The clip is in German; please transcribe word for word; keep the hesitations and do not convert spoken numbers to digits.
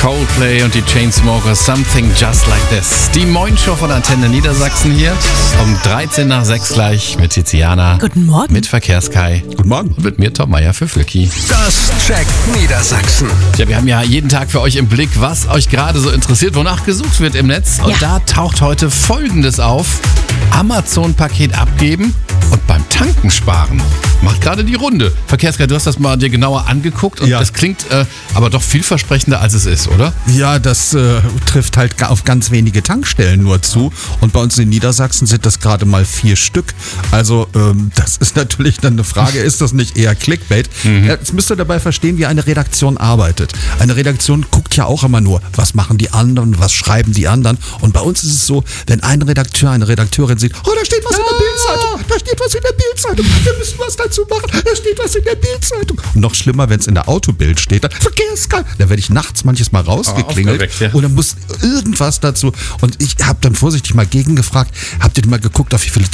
Coldplay und die Chainsmokers, Something Just Like This. Die Moin-Show von Antenne Niedersachsen hier. Um dreizehn nach sechs gleich mit Tiziana. Guten Morgen. Mit Verkehrskai. Guten Morgen. Und mit mir, Tom Meyer für Flücki. Das checkt Niedersachsen. Ja, wir haben ja jeden Tag für euch im Blick, was euch gerade so interessiert, wonach gesucht wird im Netz. Und Ja. da taucht heute Folgendes auf. Amazon-Paket abgeben und beim Tanken sparen. Macht gerade die Runde. Verkehrskai, du hast das mal dir genauer angeguckt und Ja. das klingt äh, aber doch vielversprechender, als es ist, oder? Ja, das äh, trifft halt ga- auf ganz wenige Tankstellen nur zu. Und bei uns in Niedersachsen sind das gerade mal vier Stück. Also ähm, das ist natürlich dann eine Frage, ist das nicht eher Clickbait? Mhm. Ja, jetzt müsst ihr dabei verstehen, wie eine Redaktion arbeitet. Eine Redaktion guckt ja auch immer nur, was machen die anderen, was schreiben die anderen. Und bei uns ist es so, wenn ein Redakteur, eine Redakteurin sieht, oh, da steht was in der Bildzeitung, da steht was in der Bildzeitung, wir müssen was dazu machen, da steht was in der Bildzeitung. Und noch schlimmer, wenn es in der Autobild steht, dann Verkehrskai. Da werde ich nachts manches Mal rausgeklingelt aufgeweckt, ja. oder muss irgendwas dazu. Und ich habe dann vorsichtig mal gegengefragt, habt ihr mal geguckt, auf wie viele